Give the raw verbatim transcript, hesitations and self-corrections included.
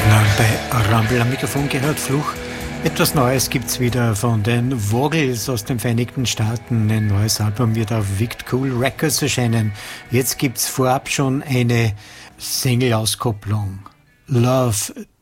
Rumble am Mikrofon gehört, Fluch. Etwas Neues gibt's wieder von den Vogels aus den Vereinigten Staaten. Ein neues Album wird auf Wicked Cool Records erscheinen. Jetzt gibt's vorab schon eine Single-Auskopplung. Love